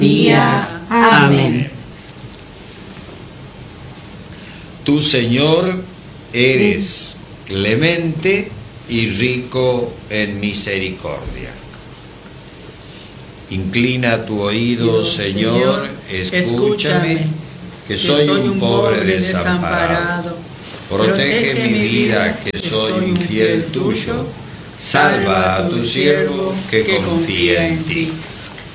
día. Amén. Tú, Señor, eres clemente y rico en misericordia. Inclina tu oído, Señor, escúchame, que soy un pobre desamparado. Protege mi vida, que soy un fiel tuyo. Salva a tu siervo que confía en ti.